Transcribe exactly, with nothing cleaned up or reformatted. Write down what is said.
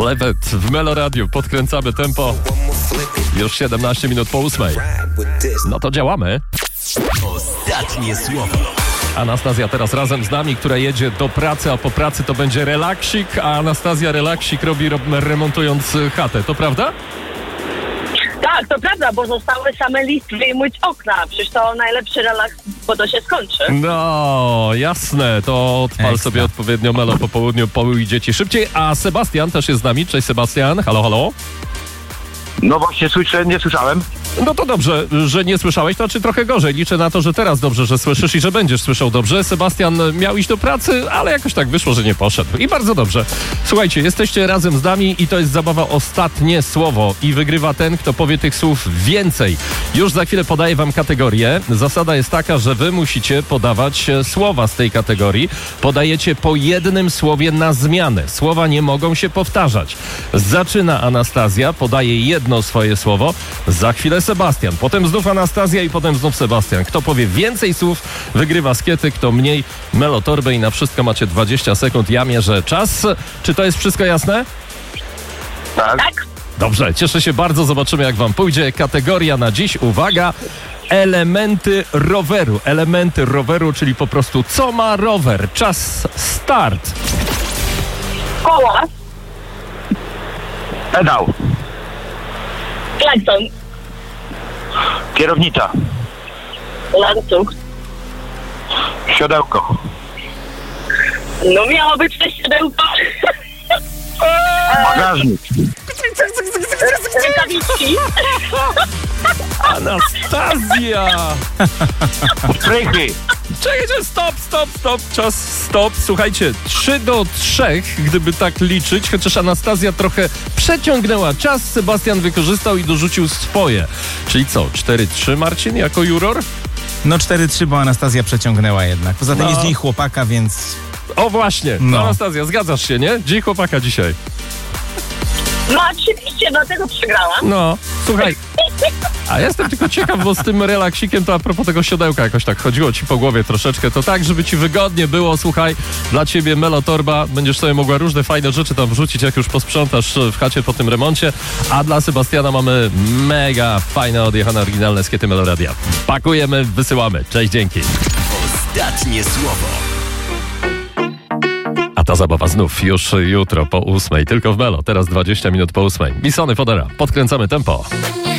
Flewet w Melo Radio. Podkręcamy tempo. Już siedemnaście minut po ósmej. No to działamy. Ostatnie słowo. Anastazja teraz razem z nami, która jedzie do pracy, a po pracy to będzie relaksik, a Anastazja relaksik robi remontując chatę. To prawda? Tak, to prawda, bo zostały same listwy i myć okna. Przecież to najlepszy relaks, bo to się skończy. No, jasne. To odpal Ekstra. sobie odpowiednio Melo po południu, pomyj dzieci szybciej. A Sebastian też jest z nami. Cześć Sebastian. Halo, halo. No właśnie, słyszę, nie słyszałem. No to dobrze, że nie słyszałeś, to znaczy trochę gorzej. Liczę na to, że teraz dobrze, że słyszysz i że będziesz słyszał dobrze. Sebastian miał iść do pracy, ale jakoś tak wyszło, że nie poszedł. I bardzo dobrze. Słuchajcie, jesteście razem z nami i to jest zabawa Ostatnie Słowo. I wygrywa ten, kto powie tych słów więcej. Już za chwilę podaję wam kategorię. Zasada jest taka, że wy musicie podawać słowa z tej kategorii. Podajecie po jednym słowie na zmianę. Słowa nie mogą się powtarzać. Zaczyna Anastazja, podaje jedno swoje słowo. Za chwilę Sebastian, potem znów Anastazja i potem znów Sebastian. Kto powie więcej słów, wygrywa skiety, kto mniej, melotorbę i na wszystko macie dwadzieścia sekund. Ja mierzę czas. Czy to jest wszystko jasne? Tak. Tak? Dobrze, cieszę się bardzo. Zobaczymy, jak wam pójdzie. Kategoria na dziś, uwaga, elementy roweru. Elementy roweru, czyli po prostu co ma rower. Czas start. Koła, Pedał, klakson, kierownica, łańcuch. siodełko, No miało być te siodełko. bagażnik, Rękawiczki. Anastazja! strychy, Czekajcie, stop, stop, stop, czas, stop. Słuchajcie, trzy do trzech, gdyby tak liczyć, chociaż Anastazja trochę przeciągnęła czas, Sebastian wykorzystał i dorzucił swoje. Czyli co, cztery trzy Marcin jako juror? No cztery trzy, bo Anastazja przeciągnęła jednak. Poza tym No. jest dzień chłopaka, więc... O właśnie, No. Anastazja, zgadzasz się, nie? Dzień chłopaka dzisiaj. No oczywiście, dlatego przegrałam. No, słuchaj, a jestem tylko ciekaw, bo z tym relaksikiem to a propos tego siodełka jakoś tak chodziło ci po głowie troszeczkę. To tak, żeby ci wygodnie było, słuchaj, dla ciebie melotorba, będziesz sobie mogła różne fajne rzeczy tam wrzucić, jak już posprzątasz w chacie po tym remoncie, a dla Sebastiana mamy mega fajne, odjechane, oryginalne skiety Meloradia. Pakujemy, wysyłamy. Cześć, dzięki. Ostatnie słowo. A ta zabawa znów już jutro po ósmej, tylko w Melo. Teraz dwadzieścia minut po ósmej. Misony Fodera. Podkręcamy tempo.